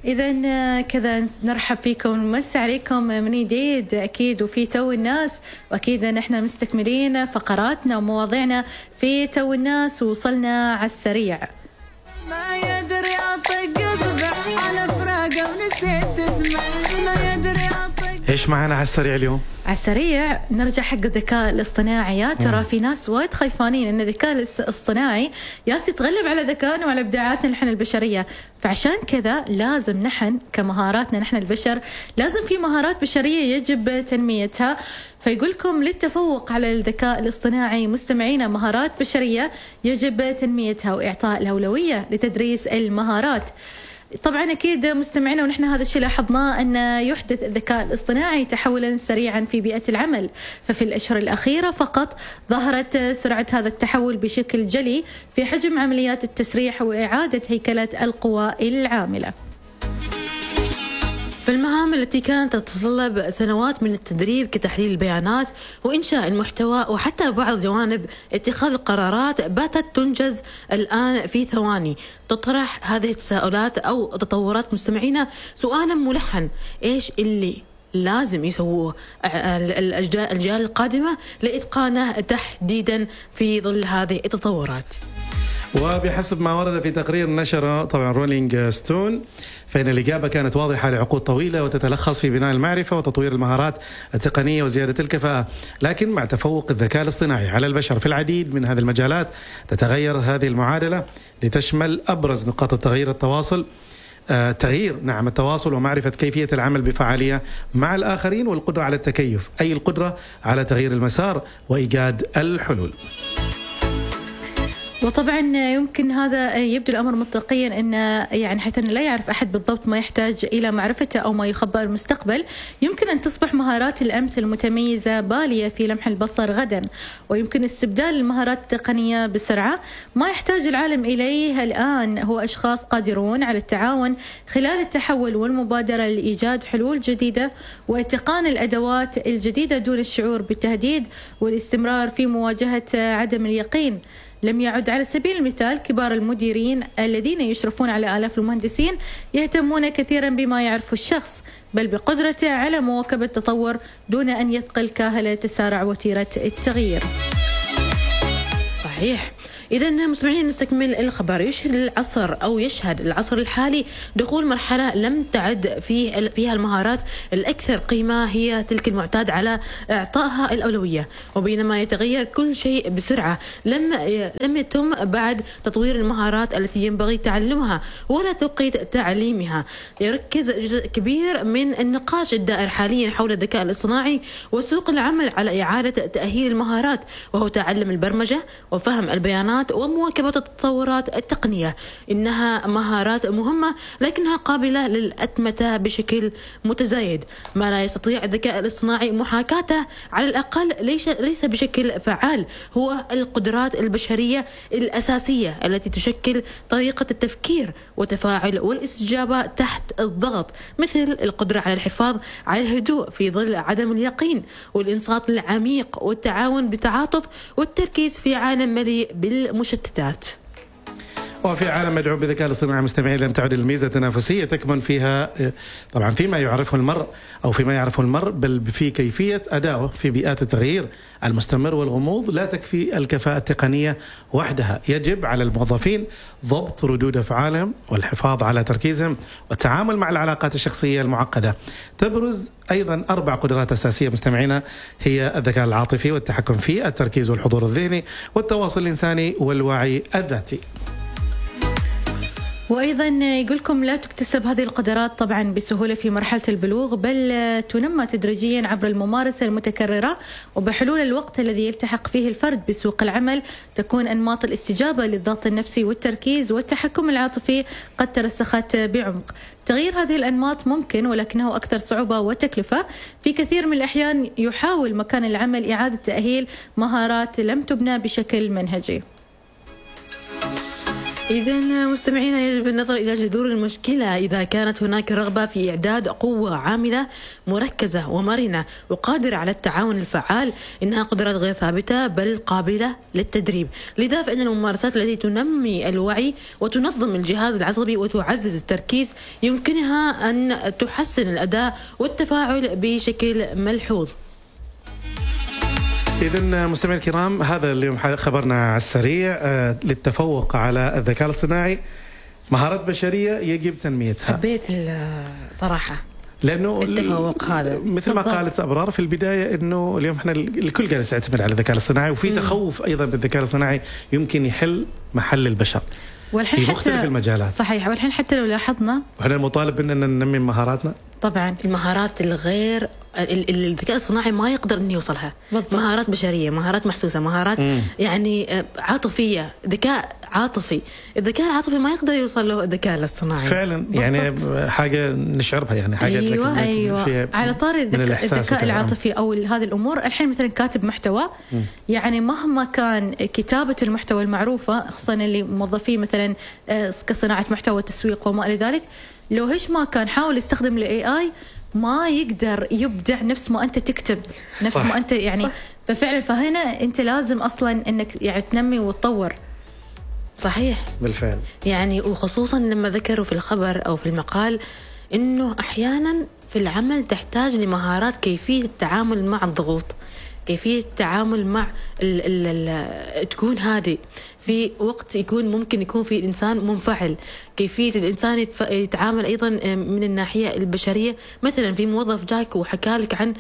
إذا كذا نرحب فيكم ونمسي عليكم من جديد أكيد، وفي تو الناس، وأكيد نحن مستكملين فقراتنا ومواضيعنا في تو الناس، ووصلنا على السريع. ما يدري أطق أصبح على فراقه ونسيت تسمع، ما يدري أطق. إيش معنا على السريع اليوم؟ على السريع نرجع حق الذكاء الاصطناعي. ترى في ناس وايد خايفانين ان الذكاء الاصطناعي ياس يتغلب على ذكائنا وعلى ابداعاتنا نحن البشريه، فعشان كذا لازم نحن كمهاراتنا نحن البشر لازم في مهارات بشريه يجب تنميتها. فيقولكم للتفوق على الذكاء الاصطناعي مستمعينا مهارات بشريه يجب تنميتها واعطاء الاولويه لتدريس المهارات. طبعا أكيد مستمعينا ونحن هذا الشيء لاحظناه أن يحدث الذكاء الاصطناعي تحولا سريعا في بيئة العمل، ففي الأشهر الأخيرة فقط ظهرت سرعة هذا التحول بشكل جلي في حجم عمليات التسريح وإعادة هيكلة القوى العاملة. في المهام التي كانت تتطلب سنوات من التدريب كتحليل البيانات وإنشاء المحتوى وحتى بعض جوانب اتخاذ القرارات باتت تنجز الآن في ثواني. تطرح هذه التساؤلات أو تطورات مستمعينا سؤالا ملحن: إيش اللي لازم يسووه الأجيال القادمة لإتقانه تحديدا في ظل هذه التطورات؟ وبحسب ما ورد في تقرير نشره طبعا رولينج ستون، فإن الإجابة كانت واضحة لعقود طويلة وتتلخص في بناء المعرفة وتطوير المهارات التقنية وزيادة الكفاءة. لكن مع تفوق الذكاء الاصطناعي على البشر في العديد من هذه المجالات تتغير هذه المعادلة لتشمل أبرز نقاط التغيير التواصل ومعرفة كيفية العمل بفعالية مع الآخرين، والقدرة على التكيف، أي القدرة على تغيير المسار وإيجاد الحلول. وطبعا يمكن هذا يبدو الأمر منطقيا أن يعني حتى لا يعرف أحد بالضبط ما يحتاج إلى معرفته أو ما يخبأ المستقبل، يمكن أن تصبح مهارات الأمس المتميزة بالية في لمح البصر غدا، ويمكن استبدال المهارات التقنية بسرعة. ما يحتاج العالم إليه الآن هو أشخاص قادرون على التعاون خلال التحول والمبادرة لإيجاد حلول جديدة واتقان الأدوات الجديدة دون الشعور بالتهديد والاستمرار في مواجهة عدم اليقين. لم يعد على سبيل المثال كبار المديرين الذين يشرفون على آلاف المهندسين يهتمون كثيرا بما يعرف الشخص، بل بقدرته على مواكبة التطور دون أن يثقل كاهل تسارع وتيرة التغيير. صحيح. إذا مستمعين نستكمل الخبر. يشهد العصر الحالي دخول مرحلة لم تعد فيها المهارات الأكثر قيمة هي تلك المعتاد على إعطائها الأولوية، وبينما يتغير كل شيء بسرعة لم يتم بعد تطوير المهارات التي ينبغي تعلمها ولا توقيت تعليمها. يركز جزء كبير من النقاش الدائر حاليا حول الذكاء الاصطناعي وسوق العمل على إعادة تأهيل المهارات، وهو تعلم البرمجة وفهم البيانات ومواكبة التطورات التقنية. إنها مهارات مهمة لكنها قابلة للأتمتة بشكل متزايد. ما لا يستطيع الذكاء الاصطناعي محاكاته على الأقل ليس بشكل فعال هو القدرات البشرية الأساسية التي تشكل طريقة التفكير والتفاعل والاستجابة تحت الضغط، مثل القدرة على الحفاظ على الهدوء في ظل عدم اليقين والإنصات العميق والتعاون بتعاطف والتركيز في عالم مليء بالمشتتات. وفي عالم مدعوم بالذكاء الاصطناعي مستمعين لم تعد الميزة التنافسية تكمن فيها طبعا فيما يعرفه المرء أو فيما يعرفه المرء، بل في كيفية أدائه في بيئات التغيير المستمر والغموض. لا تكفي الكفاءة التقنية وحدها، يجب على الموظفين ضبط ردود أفعالهم والحفاظ على تركيزهم والتعامل مع العلاقات الشخصية المعقدة. تبرز أيضا 4 قدرات أساسية مستمعينا هي الذكاء العاطفي والتحكم فيه، التركيز والحضور الذهني، والتواصل الإنساني، والوعي الذاتي. وأيضا يقولكم لا تكتسب هذه القدرات طبعا بسهولة في مرحلة البلوغ، بل تنمى تدريجيا عبر الممارسة المتكررة، وبحلول الوقت الذي يلتحق فيه الفرد بسوق العمل تكون أنماط الاستجابة للضغط النفسي والتركيز والتحكم العاطفي قد ترسخت بعمق. تغيير هذه الأنماط ممكن، ولكنه أكثر صعوبة وتكلفة. في كثير من الأحيان يحاول مكان العمل إعادة تأهيل مهارات لم تبنى بشكل منهجي. إذا مستمعينا يجب النظر إلى جذور المشكلة. إذا كانت هناك رغبة في إعداد قوة عاملة مركزة ومرنة وقادرة على التعاون الفعال، إنها قدرات غير ثابتة بل قابلة للتدريب. لذا فإن الممارسات التي تنمي الوعي وتنظم الجهاز العصبي وتعزز التركيز يمكنها أن تحسن الأداء والتفاعل بشكل ملحوظ. إذن مستمعي الكرام، هذا اليوم خبرنا على السريع. للتفوق على الذكاء الاصطناعي مهارات بشرية يجب تنميتها. حبيت صراحة لأنه التفوق هذا مثل ما قالت أبرار في البداية، إنه اليوم احنا الكل قاعد يعتمد على الذكاء الاصطناعي، وفي تخوف أيضا بالذكاء الاصطناعي يمكن يحل محل البشر في مختلف المجالات. صحيح. والحين حتى لو لاحظنا وإحنا المطالب أننا ننمي مهاراتنا. طبعا المهارات الغير الذكاء الصناعي ما يقدر انه يوصلها. بالضبط. مهارات بشريه، مهارات محسوسه، مهارات يعني عاطفيه، ذكاء عاطفي. الذكاء العاطفي ما يقدر يوصل له الذكاء الاصطناعي فعلا. بالضبط. يعني حاجه نشعرها، يعني حاجه ايوه على طاري الذكاء العاطفي او هذه الامور. الحين مثلا كاتب محتوى، يعني مهما كان كتابه المحتوى المعروفه، خصوصا اللي موظفين مثلا كصناعه محتوى تسويق وما الى ذلك، لو هيش ما كان حاول يستخدم الاي اي ما يقدر يبدع نفس ما أنت تكتب، نفس ما أنت يعني. ففعلا فهنا أنت لازم أصلا أنك يعني تنمي وتطور. صحيح بالفعل. يعني وخصوصا لما ذكروا في الخبر أو في المقال أنه أحيانا في العمل تحتاج لمهارات كيفية التعامل مع الضغوط، كيفية التعامل مع تكون هادئ في وقت ممكن يكون في الإنسان منفعل، كيفية الإنسان يتعامل أيضا من الناحية البشرية. مثلا في موظف جاك وحكى لك عن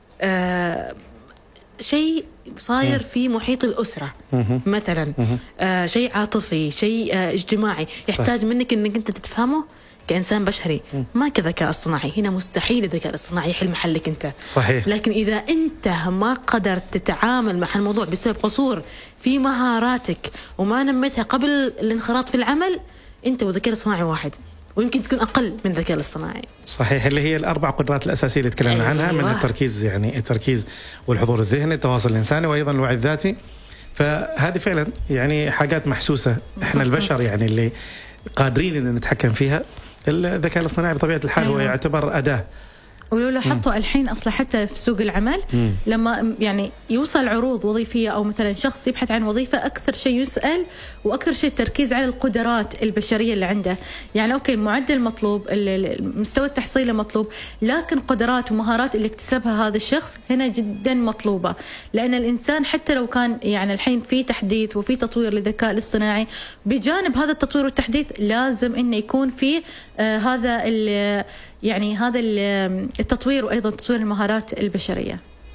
شيء صاير في محيط الأسرة مثلا، شيء عاطفي، شيء اجتماعي، يحتاج منك أنك أنت تتفهمه كإنسان بشري، ما كذكاء اصطناعي. هنا مستحيل الذكاء الاصطناعي يحل محلك أنت. صحيح. لكن إذا أنت ما قدرت تتعامل مع الموضوع بسبب قصور في مهاراتك وما نمتها قبل الانخراط في العمل، أنت والذكاء الاصطناعي واحد، ويمكن تكون أقل من الذكاء الاصطناعي. صحيح. اللي هي الأربع قدرات الأساسية اللي تكلمنا عنها، من التركيز، يعني التركيز والحضور الذهني، التواصل الإنساني، وأيضا الوعي الذاتي. فهذه فعلا يعني حاجات محسوسة احنا البشر يعني اللي قادرين ان نتحكم فيها. الذكاء الاصطناعي بطبيعة الحال هو يعتبر أداة. ولو لاحظتوا الحين أصلا حتى في سوق العمل لما يعني يوصل عروض وظيفية أو مثلا شخص يبحث عن وظيفة، أكثر شيء يسأل وأكثر شيء التركيز على القدرات البشرية اللي عنده. يعني أوكي معدل مطلوب، مستوى التحصيل مطلوب، لكن قدرات ومهارات اللي اكتسبها هذا الشخص هنا جدا مطلوبة. لأن الإنسان حتى لو كان يعني الحين في تحديث وفي تطوير للذكاء الاصطناعي، بجانب هذا التطوير والتحديث لازم إنه يكون في هذا يعني هذا التطوير، وأيضا تطوير المهارات البشرية.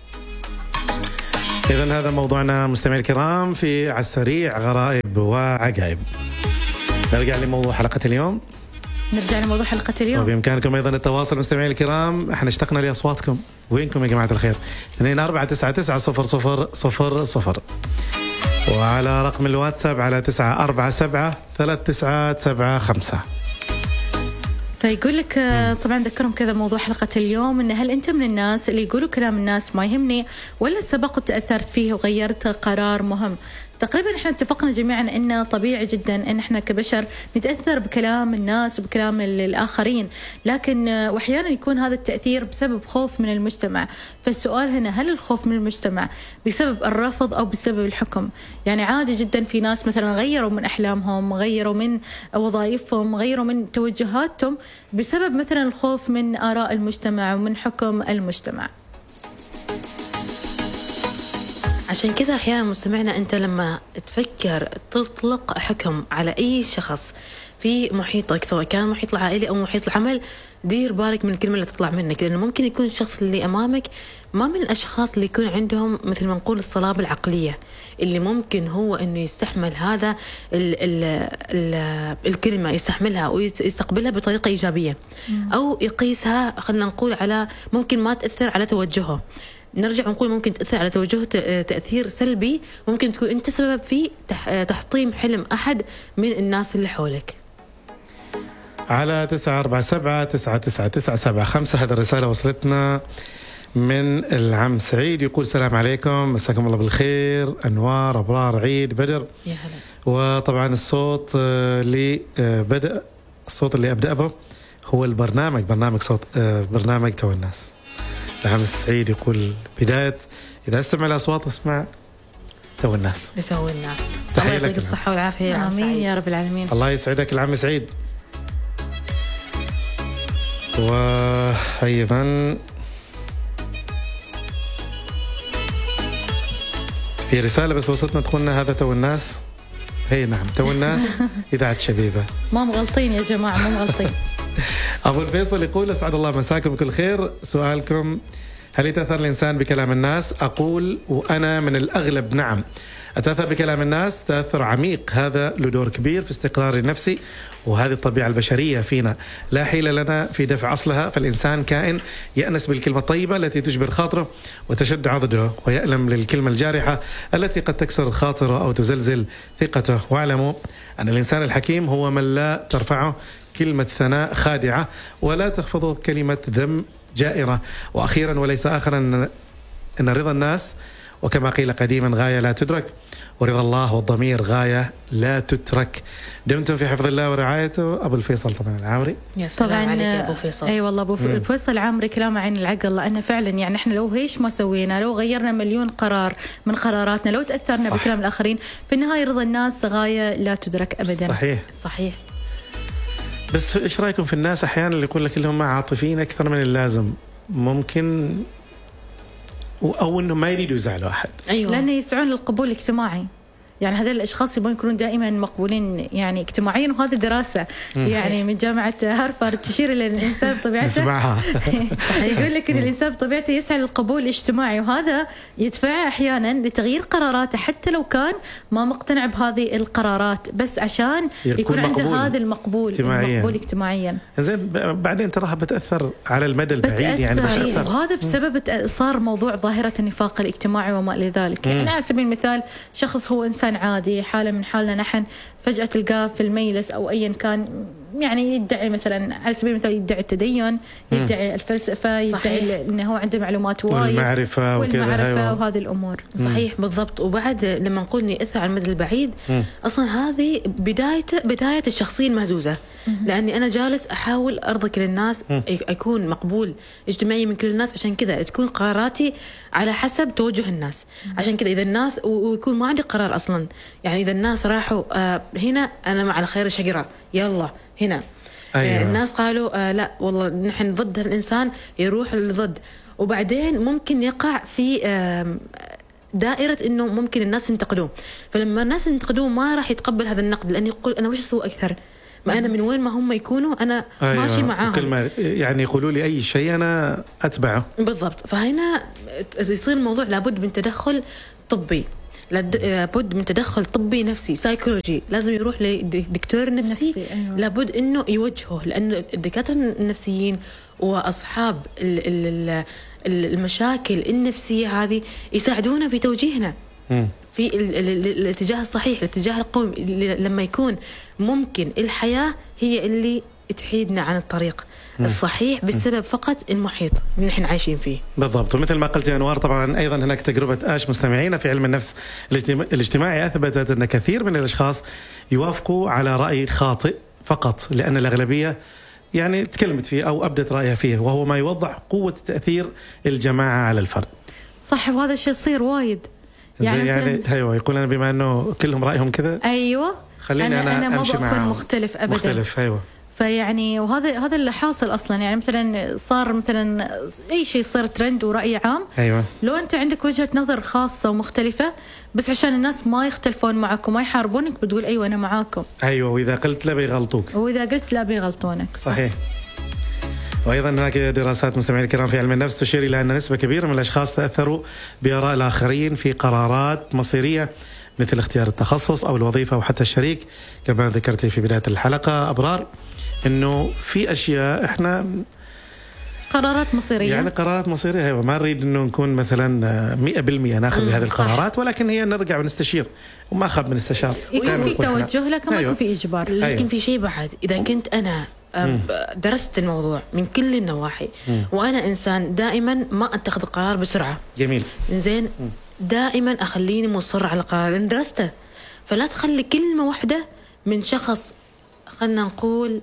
إذن هذا موضوعنا مستمعي الكرام في على السريع، غرائب وعجائب. نرجع لموضوع حلقة اليوم. وبإمكانكم أيضا التواصل مستمعي الكرام، احنا اشتقنا لأصواتكم. وينكم يا جماعة الخير؟ 24990000 وعلى رقم الواتساب على 947-3975. فيقول لك طبعا ذكرهم كذا موضوع حلقة اليوم، إن هل أنت من الناس اللي يقولوا كلام الناس ما يهمني، ولا سبق وتأثرت فيه وغيرت قرار مهم؟ تقريبا احنا اتفقنا جميعا ان طبيعي جدا ان احنا كبشر نتأثر بكلام الناس وبكلام الآخرين، لكن واحيانا يكون هذا التأثير بسبب خوف من المجتمع. فالسؤال هنا، هل الخوف من المجتمع بسبب الرفض او بسبب الحكم؟ يعني عادي جدا في ناس مثلا غيروا من احلامهم، غيروا من وظائفهم، غيروا من توجهاتهم بسبب مثلا الخوف من آراء المجتمع ومن حكم المجتمع. عشان كذا أحيانا مستمعنا أنت لما تفكر تطلق حكم على أي شخص في محيطك، سواء كان محيط العائلي أو محيط العمل، دير بالك من الكلمة اللي تطلع منك، لأنه ممكن يكون الشخص اللي أمامك ما من الأشخاص اللي يكون عندهم مثل ما نقول الصلابة العقلية اللي ممكن هو إنه يستحمل هذا الكلمة، يستحملها ويستقبلها بطريقة إيجابية، أو يقيسها خلينا نقول على ممكن ما تأثر على توجهه. نرجع ونقول ممكن تأثر على توجهه تأثير سلبي، ممكن تكون أنت سبب في تحطيم حلم أحد من الناس اللي حولك. على 947-99975 هذا الرسالة وصلتنا من العم سعيد يقول السلام عليكم، مساكم الله بالخير، أنوار، أبرار، عيد، بدر. يا هلا. وطبعا الصوت اللي بدأ، الصوت اللي أبدأ به هو البرنامج، برنامج صوت برنامج تو الناس. العم سعيد يقول بداية إذا استمع الأصوات اسمع تو الناس. تو الناس. تحية الله لك. يعطيك الصحة والعافية يا عم آمين سعيد. يا رب العالمين. الله يسعدك العم سعيد. وأيضا في رسالة بس وصلتنا تقولنا هذا تو الناس. هي نعم تو الناس إذاعة شبيبة. ما مغلطين يا جماعة، ما مغلطين. أبو الفيصل يقول أسعد الله مساكم بكل خير، سؤالكم هل يتأثر الإنسان بكلام الناس؟ أقول وأنا من الأغلب نعم، أتأثر بكلام الناس تأثر عميق، هذا له دور كبير في استقراري النفسي، وهذه الطبيعة البشرية فينا لا حيلة لنا في دفع أصلها. فالإنسان كائن يأنس بالكلمة الطيبة التي تجبر خاطره وتشد عضده، ويألم للكلمة الجارحة التي قد تكسر خاطره أو تزلزل ثقته. واعلموا أن الإنسان الحكيم هو من لا ترفعه كلمة ثناء خادعة ولا تخفضه كلمة ذم جائرة. وأخيرا وليس آخرا أن رضا الناس وكما قيل قديما غاية لا تدرك، ورضا الله والضمير غاية لا تترك. دمتم في حفظ الله ورعايته. أبو الفيصل طبعا العامري. يا سلام طبعا عليك يا أبو فيصل. اي والله ابو الفيصل العامري كلامه عين العقل، لانه فعلا يعني احنا لو هيش ما سوينا، لو غيرنا مليون قرار من قراراتنا، لو تاثرنا صح. بكلام الاخرين، في النهايه رضا الناس غايه لا تدرك ابدا. صحيح. صحيح. بس إيش رأيكم في الناس أحيانا اللي يقول لك اللي هم عاطفيين أكثر من اللازم، ممكن أو إنه ما يريدوا يزعلوا أحد. أيوة. لانه يسعون للقبول الاجتماعي، يعني هذول الاشخاص يبون يكونون دائما مقبولين يعني اجتماعيا. وهذه دراسه يعني من جامعه هارفارد تشير الى ان الانسان بطبيعته نسمعها. يقول لك ان الانسان بطبيعته يسعى للقبول الاجتماعي، وهذا يدفعه احيانا لتغيير قراراته حتى لو كان ما مقتنع بهذه القرارات، بس عشان يكون عنده هذا المقبول اجتماعيا. زين بعدين تراها بتاثر على المدى البعيد يعني بتأثر. وهذا بسبب صار موضوع ظاهره النفاق الاجتماعي وما الى ذلك. يعني على سبيل المثال شخص هو انسان عادي، حالة من حالنا نحن، فجأة تلقاه في المجلس أو أيا كان يعني يدعي مثلا على سبيل المثال يدعي التدين، يدعي الفلسفة، يدعي أنه هو عنده معلومات وايد والمعرفة وهذه الأمور. صحيح بالضبط. وبعد لما نقول إني أثر على المدى البعيد، أصلا هذه بداية الشخصية المهزوزة، لأني أنا جالس أحاول أرضي كل الناس، أكون مقبول اجتماعي من كل الناس، عشان كذا تكون قراراتي على حسب توجه الناس. عشان كذا إذا الناس ويكون ما عندي قرار أصلا، يعني إذا الناس راحوا هنا أنا مع الخير الشجرة يلا هنا. أيوة. الناس قالوا لا والله نحن ضد الإنسان، يروح للضد، وبعدين ممكن يقع في دائرة إنه ممكن الناس ينتقدوه. فلما الناس ينتقدوه ما راح يتقبل هذا النقد، لأنه يقول أنا وش أسوي أكثر، ما أنا من وين ما هم يكونوا أنا أيوة. ماشي معاهم. كل ما يعني يقولوا لي أي شيء أنا أتبعه. بالضبط. فهنا يصير الموضوع لابد من تدخل طبي، لابد من تدخل طبي نفسي سايكولوجي، لازم يروح لدكتور نفسي. أيوة. لابد إنه يوجهه، لأنه الدكاترة النفسيين وأصحاب المشاكل النفسية هذه يساعدونا في توجيهنا في الاتجاه الصحيح، الاتجاه القوي، لما يكون ممكن الحياة هي اللي تحيدنا عن الطريق الصحيح بسبب فقط المحيط اللي نحن عايشين فيه. بالضبط. ومثل ما قلت يا أنوار، طبعا أيضا هناك تجربة مستمعينا في علم النفس الاجتماعي أثبتت أن كثير من الأشخاص يوافقوا على رأي خاطئ فقط لأن الأغلبية يعني تكلمت فيه أو أبدت رأيها فيه، وهو ما يوضح قوة تأثير الجماعة على الفرد. صح. وهذا الشيء يصير وايد يعني أيوة، يقول أنا بما أنه كلهم رأيهم كذا، أيوة خليني أنا ما أمشي بكون معهم. مختلف أبدا. مختلف. أيوة. فيعني وهذا اللي حاصل اصلا. يعني مثلا صار مثلا اي شيء صار ترند ورأي عام. أيوة. لو انت عندك وجهة نظر خاصة ومختلفة، بس عشان الناس ما يختلفون معك وما يحاربونك بتقول ايوه انا معاكم. ايوه. واذا قلت لا بيغلطوك، واذا قلت لا بيغلطونك. صحيح. وايضا هناك دراسات مستمعين الكرام في علم النفس تشير الى ان نسبة كبيرة من الاشخاص تاثروا باراء الاخرين في قرارات مصيرية مثل اختيار التخصص او الوظيفة او حتى الشريك. كما ذكرتي في بداية الحلقة أبرار انه في اشياء احنا قرارات مصيرية، يعني قرارات مصيرية. أيوة. ما نريد انه نكون مثلا 100% ناخذ بهذه القرارات، ولكن هي نرجع ونستشير وما خاب من استشار. يكون في توجه لكن ما يكون في اجبار. لكن في شيء بعد، اذا كنت انا درست الموضوع من كل النواحي. وأنا إنسان دائما ما أتخذ قرار بسرعة. جميل. إنزين دائما أخليني مصر على القرار لأن درسته. فلا تخلي كلمة واحدة من شخص خلنا نقول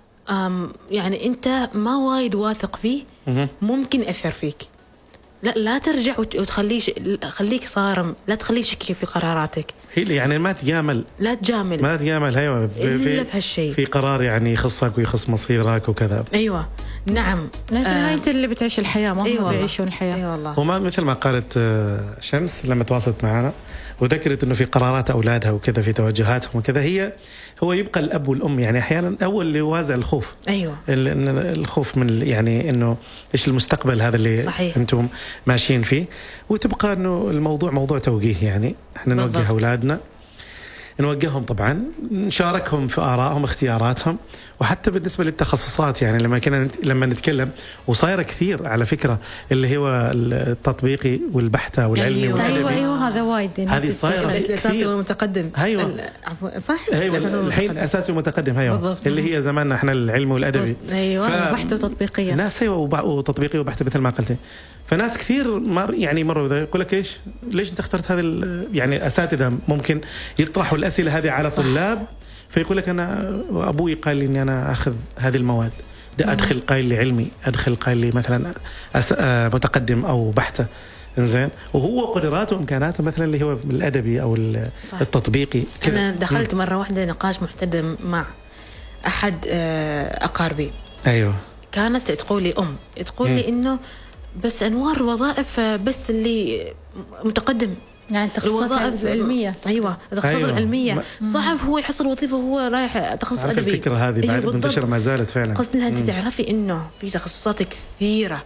يعني أنت ما وايد واثق فيه ممكن يأثر فيك. لا ترجع خليك صارم، لا تخليه شكي في قراراتك. هي يعني ما تجامل أيوة إلا في هالشيء، في قرار يعني يخصك ويخص مصيرك وكذا. أيوة نعم. في نهاية اللي بتعيش الحياة ما هم بيعيشون الحياة. أي والله. وما مثل ما قالت شمس لما تواصلت معنا وذكرت إنه في قرارات أولادها وكذا في توجهاتهم وكذا، هو يبقى الأب والأم يعني أحيانا أول اللي يوازع الخوف. أيوة. الخوف من يعني إنه إيش المستقبل هذا اللي صحيح. أنتم ماشيين فيه، وتبقى إنه الموضوع موضوع توجيه. يعني إحنا نوجه أولادنا، نوجههم طبعا، نشاركهم في آرائهم اختياراتهم، وحتى بالنسبة للتخصصات يعني لما نتكلم وصايرة كثير على فكرة اللي هو التطبيقي والبحثة والعلمي والأدبي. أيوة هذا وايد. هذه صايرة الأساسي والمتقدم. أيوة. عفوا صح. أيوة. الحين أساسي ومتقدم. أيوة. اللي هي زماننا إحنا العلمي والأدبي. أيوة. بحث وتطبيقية. ناس وتطبيقي وبحث مثل ما قلت. فناس كثير مروا ذا يقول لك ليش انت اخترت هذا يعني اساتذه ممكن يطرحوا الاسئله هذه على طلاب، فيقول لك انا ابوي قال لي اني انا اخذ هذه المواد، ادخل قايل لي علمي، ادخل قايل لي مثلا متقدم او بحثه. انزين وهو قدراته وامكاناته مثلا اللي هو الادبي او التطبيقي. انا دخلت مره واحده نقاش محتدم مع احد اقاربي. ايوه. كانت تقول لي انه بس انوار الوظائف بس اللي متقدم، يعني التخصصات العلمية. ايوه التخصصات العلمية صعب هو يحصل وظيفة وهو رايح تخصص ادبي. الفكرة هذه بعد منتشرة ما زالت فعلا. قلت لها انت تعرفي انه في تخصصات كثيرة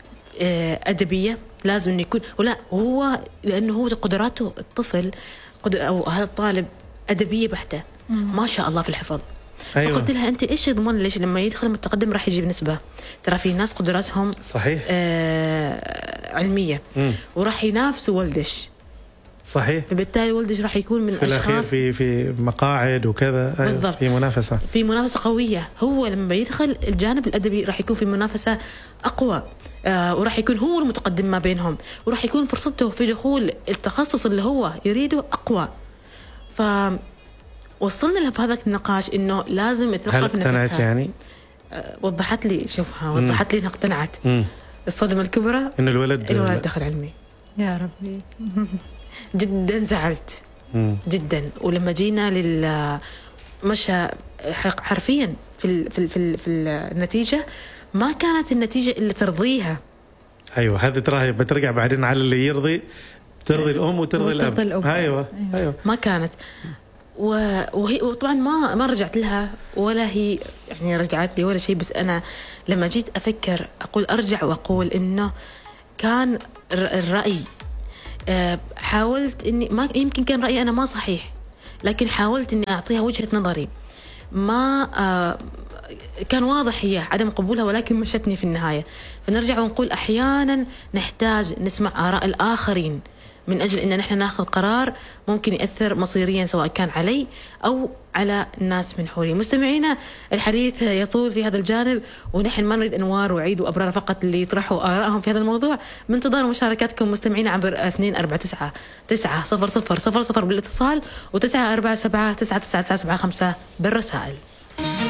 ادبية لازم يكون، ولا هو لانه هو قدراته الطفل او هذا الطالب ادبية بحتة ما شاء الله في الحفظ. أيوة. فقلت لها انت ايش يضمن ليش لما يدخل المتقدم راح يجيب نسبه؟ ترى في ناس قدراتهم صحيح علميه وراح ينافسوا ولدش. صحيح. فبالتالي ولدش راح يكون من في الاشخاص في مقاعد وكذا. بالضبط. في منافسه قويه. هو لما يدخل الجانب الادبي راح يكون في منافسه اقوى وراح يكون هو المتقدم ما بينهم، وراح يكون فرصته في دخول التخصص اللي هو يريده اقوى. وصلنا لها بهذا النقاش إنه لازم تثقف نفسها. يعني وضحت لي وضحت لي إنها اقتنعت. الصدمة الكبرى إنه الولد دخل علمي. يا ربي. جدا زعلت جدا. ولما جينا مشى حرفيا في النتيجة ما كانت النتيجة اللي ترضيها. أيوة هذا ترى بترجع بعدين على اللي يرضي، ترضي الأم وترضي الأب. أيوة ما كانت. وهي طبعا ما رجعت لها ولا هي يعني رجعت لي ولا شيء. بس أنا لما جيت أفكر أرجع وأقول إنه كان الرأي حاولت إني ما يمكن كان رأيي أنا ما صحيح، لكن حاولت إني أعطيها وجهة نظري. ما كان واضح هي عدم قبولها، ولكن مشتني في النهاية. فنرجع ونقول أحيانا نحتاج نسمع آراء الآخرين من أجل أن نحن ناخذ قرار ممكن يأثر مصيريا سواء كان علي أو على الناس من حولي. مستمعينا الحديث يطول في هذا الجانب، ونحن ما نريد أنوار وعيد وأبرار فقط اللي يطرحوا آرائهم في هذا الموضوع. من انتظار مشاركاتكم مستمعينا عبر 24990000 بالاتصال و947999975 بالرسائل.